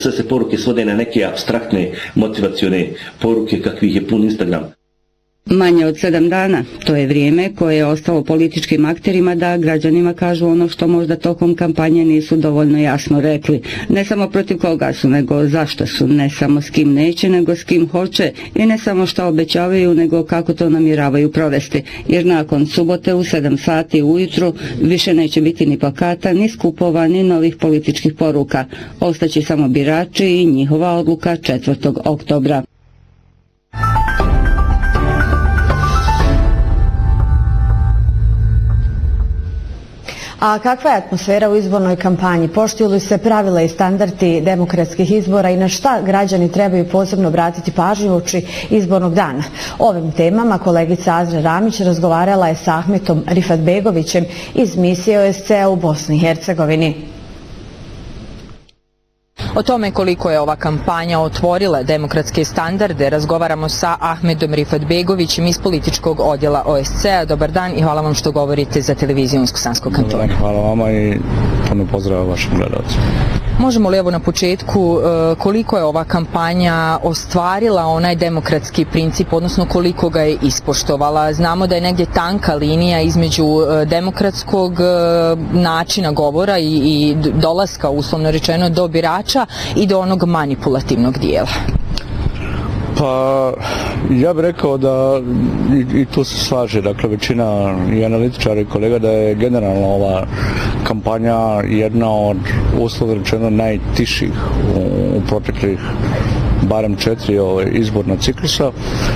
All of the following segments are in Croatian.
Sve se poruke svode na neke apstraktne motivacione poruke kakvih je pun Instagram. Manje od 7 dana, to je vrijeme koje je ostalo političkim akterima da građanima kažu ono što možda tokom kampanje nisu dovoljno jasno rekli. Ne samo protiv koga su, nego zašto su, ne samo s kim neće, nego s kim hoće i ne samo što obećavaju, nego kako to namjeravaju provesti. Jer nakon subote u 7 sati ujutru više neće biti ni plakata, ni skupova, ni novih političkih poruka. Ostaće samo birači i njihova odluka 4. oktobra. A kakva je atmosfera u izbornoj kampanji? Poštuju li se pravila i standardi demokratskih izbora i na šta građani trebaju posebno obratiti pažnju uoči izbornog dana? Ovim temama kolegica Azra Ramić razgovarala je sa Ahmetom Rifetbegovićem iz misije OSCE u Bosni i Hercegovini. O tome koliko je ova kampanja otvorila demokratske standarde razgovaramo sa Ahmedom Rifetbegovićem iz političkog odjela OSCE. Dobar dan i hvala vam što govorite za televiziju Unsko-Sanskog kantona. Hvala vama i puno pozdrava vašim gledalcima. Možemo li evo na početku koliko je ova kampanja ostvarila onaj demokratski princip, odnosno koliko ga je ispoštovala? Znamo da je negdje tanka linija između demokratskog načina govora i dolaska, uslovno rečeno, do birača i do onog manipulativnog dijela. Pa ja bih rekao da i tu se slaže, dakle većina i analitičara i kolega da je generalno ova kampanja jedna od uslovno rečeno najtiših u proteklih barem 4 izborna ciklusa.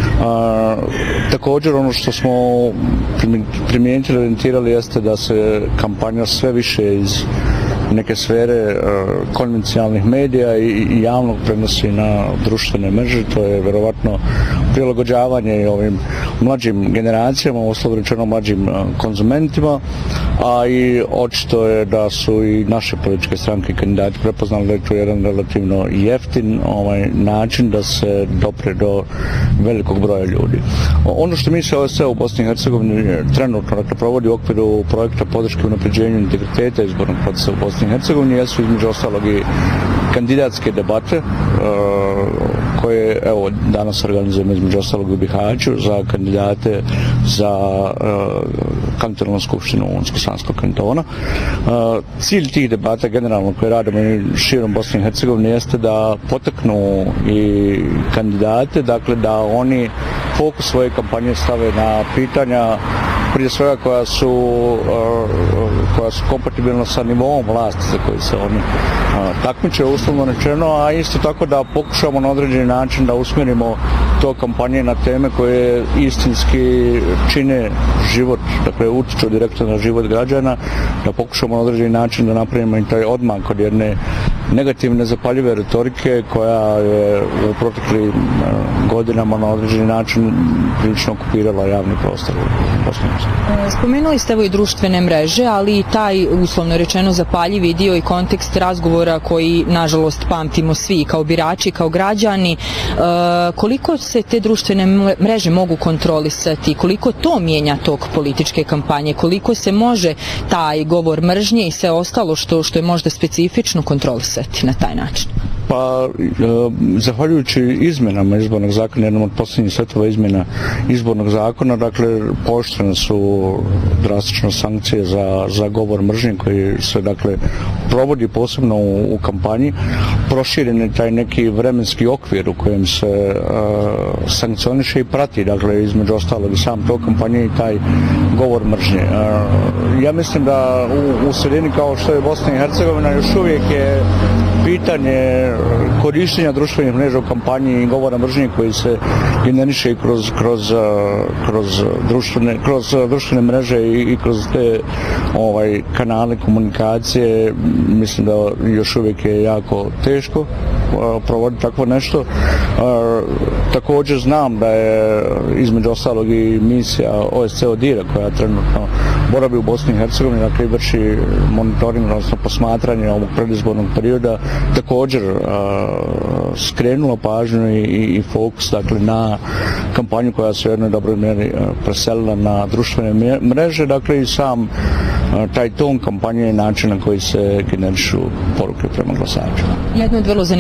Također ono što smo primijetili, orijentirali jeste da se kampanja sve više iz neke sfere konvencionalnih medija i javnog prenosi na društvene mreže. To je vjerovatno prilagođavanje ovim mlađim generacijama, uslovno rečeno mlađim konzumentima, a i očito je da su i naše političke stranke i kandidati prepoznali da je to jedan relativno jeftin način da se dopre do velikog broja ljudi. Ono što mi se OSCE u Bosni i Hercegovini trenutno provodi u okviru projekta podrške unapređenju integriteta izbornog procesa u Bosni i Hercegovini jesu između ostalog i kandidatske debate koje evo danas organizujemo između ostalog u Bihaću za kandidate za kantonalnu skupštinu Unsko-Sanskog kantona. Cilj tih debata generalno koje radimo širom Bosne i Hercegovine jeste da potaknu i kandidate, dakle da oni fokus svoje kampanje stave na pitanja prije svega koja su kompatibilna sa nivoom vlasti za koji se oni takmiče, uslovno rečeno, a isto tako da pokušamo na određeni način da usmjerimo to kampanje na teme koje istinski čine život, dakle utiču direktno na život građana, da pokušamo na određeni način da napravimo i taj odmak od jedne negativne zapaljive retorike koja je u proteklim godinama na određeni način prilično okupirala javni prostor u Bosni i Hercegovini. Spomenuli ste evo i društvene mreže, ali i taj uslovno rečeno zapaljivi dio i kontekst razgovora koji nažalost pamtimo svi kao birači, kao građani. Koliko se te društvene mreže mogu kontrolisati, koliko to mijenja tok političke kampanje, koliko se može taj govor mržnje i sve ostalo što je možda specifično kontrolisati na taj način? Pa, zahvaljujući izmjenama izbornog zakona, jednom od posljednjih setova izmjena izbornog zakona, dakle, pooštrene su drastično sankcije za govor mržnje koji se, dakle, provodi posebno u kampanji. Proširen je taj neki vremenski okvir u kojem se sankcioniše i prati, dakle, između ostalog i sam to kampanje i taj govor mržnje. Ja mislim da u sredini kao što je Bosna i Hercegovina još uvijek je pitanje korištenja društvenih mreža u kampanji i govora mržnje koji se generiše i kroz društvene mreže i kroz te kanale komunikacije. Mislim da još uvijek je jako teško provoditi takvo nešto. Također znam da je između ostalog i misija OSCE ODIHR-a koja trenutno boravi u Bosni i Hercegovini, dakle vrši monitoring, odnosno posmatranje ovog predizbornog perioda, također skrenula pažnju i fokus, dakle, na kampanju koja se u jednoj dobroj mjeri preselila na društvene mreže, dakle i sam taj ton kampanje i način na koji se generišu poruke prema glasačima. Jedno od vrlo